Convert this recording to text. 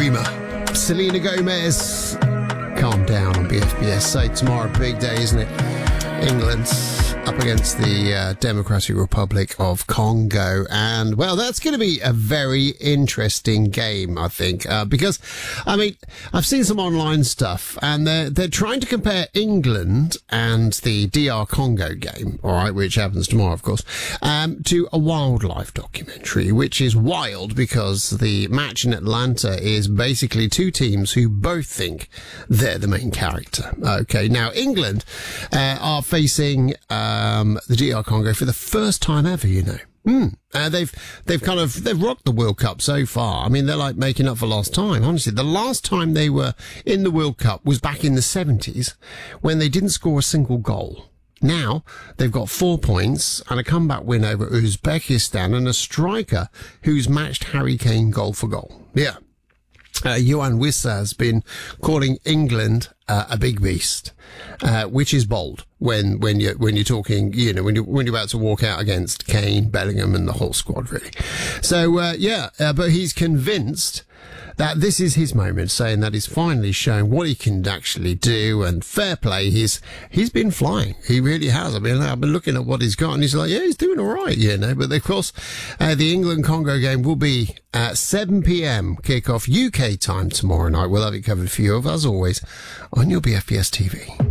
Dreamer. Selena Gomez. Calm down on BFBS. So tomorrow, big day, isn't it? England's up against the Democratic Republic of Congo. And, well, that's going to be a very interesting game, I think, because, I mean, I've seen some online stuff, and they're trying to compare England and the DR Congo game, all right, which happens tomorrow, of course, to a wildlife documentary, which is wild because the match in Atlanta is basically two teams who both think they're the main character. Okay, now England are facing the DR Congo for the first time ever, you know. They've rocked the World Cup so far. I mean, they're like making up for lost time. Honestly, the last time they were in the World Cup was back in the 70s when they didn't score a single goal. Now they've got 4 points and a comeback win over Uzbekistan and a striker who's matched Harry Kane goal for goal. Yeah. Yoann Wissa has been calling England a big beast, which is bold when you're talking, you know, when you're about to walk out against Kane, Bellingham, and the whole squad, really. So but he's convinced that this is his moment, saying that he's finally shown what he can actually do, and fair play, he's been flying. He really has. I mean, I've been looking at what he's got, and he's like, yeah, he's doing all right, you know. But of course, the England-Congo game will be at 7 p.m. kickoff UK time tomorrow night. We'll have it covered for you, as always, on your BFBS TV.